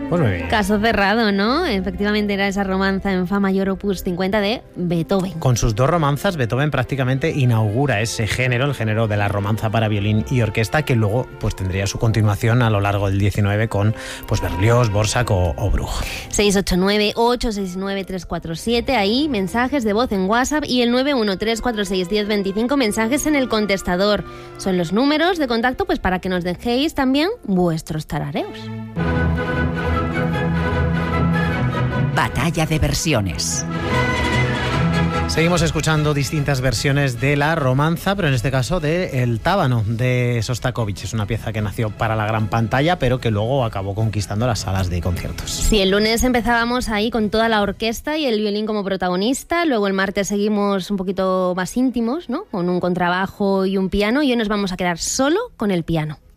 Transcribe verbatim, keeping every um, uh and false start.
Pues muy bien. Caso cerrado, ¿no? Efectivamente era esa romanza en Fa mayor opus cincuenta de Beethoven. Con sus dos romanzas, Beethoven prácticamente inaugura ese género, el género de la romanza para violín y orquesta, que luego pues tendría su continuación a lo largo del diecinueve con pues Berlioz, Dvořák o, o Bruch. seis ocho nueve, ocho seis nueve, tres cuatro siete, ahí mensajes de voz en WhatsApp, y el nueve uno tres cuatro seis uno cero dos cinco, mensajes en el contestador. Son los números de contacto pues para que nos dejéis también vuestros tarareos. Batalla de versiones. Seguimos escuchando distintas versiones de la romanza, pero en este caso de El Tábano, de Sostakovich. Es una pieza que nació para la gran pantalla, pero que luego acabó conquistando las salas de conciertos. Sí, el lunes empezábamos ahí con toda la orquesta y el violín como protagonista. Luego el martes seguimos un poquito más íntimos, ¿no? Con un contrabajo y un piano. Y hoy nos vamos a quedar solo con el piano.